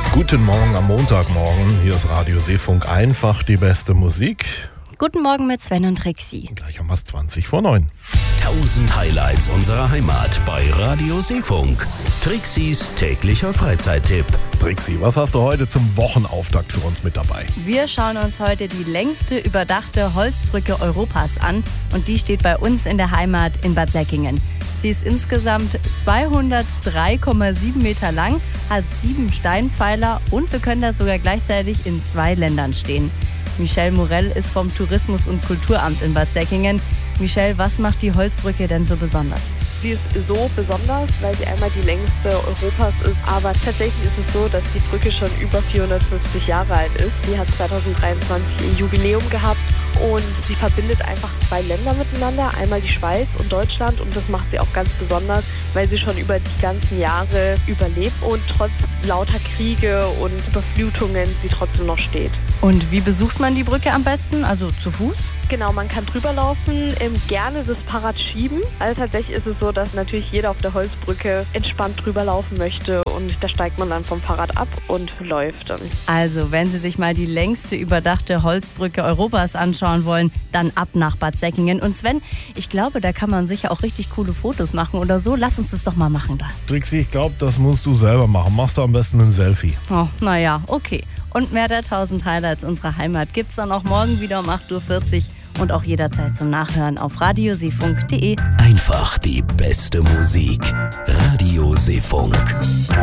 Guten Morgen am Montagmorgen. Hier ist Radio Seefunk, einfach die beste Musik. Guten Morgen mit Sven und Trixi. Gleich haben wir es 20 vor 9. 1000 Highlights unserer Heimat bei Radio Seefunk. Trixis täglicher Freizeittipp. Trixi, was hast du heute zum Wochenauftakt für uns mit dabei? Wir schauen uns heute die längste überdachte Holzbrücke Europas an und die steht bei uns in der Heimat in Bad Säckingen. Sie ist insgesamt 203,7 Meter lang, hat 7 Steinpfeiler und wir können da sogar gleichzeitig in 2 Ländern stehen. Michelle Morell ist vom Tourismus- und Kulturamt in Bad Säckingen. Michelle, was macht die Holzbrücke denn so besonders? Sie ist so besonders, weil sie einmal die längste Europas ist. Aber tatsächlich ist es so, dass die Brücke schon über 450 Jahre alt ist. Sie hat 2023 ihr Jubiläum gehabt und sie verbindet einfach 2 Länder miteinander. Einmal die Schweiz und Deutschland und das macht sie auch ganz besonders, weil sie schon über die ganzen Jahre überlebt und trotz lauter Kriege und Überflutungen sie trotzdem noch steht. Und wie besucht man die Brücke am besten? Also zu Fuß? Genau, man kann drüber laufen, gerne das Fahrrad schieben. Also tatsächlich ist es so, dass natürlich jeder auf der Holzbrücke entspannt drüber laufen möchte und da steigt man dann vom Fahrrad ab und läuft dann. Also, wenn Sie sich mal die längste überdachte Holzbrücke Europas anschauen wollen, dann ab nach Bad Säckingen. Und Sven, ich glaube, da kann man sicher auch richtig coole Fotos machen oder so. Lass uns das doch mal machen da. Trixi, ich glaube, das musst du selber machen. Machst du am besten ein Selfie. Oh, naja, okay. Und mehr der 1000 Highlights unserer Heimat gibt's dann auch morgen wieder um 8:40 Uhr und auch jederzeit zum Nachhören auf radioseefunk.de. Einfach die beste Musik. Radio Seefunk.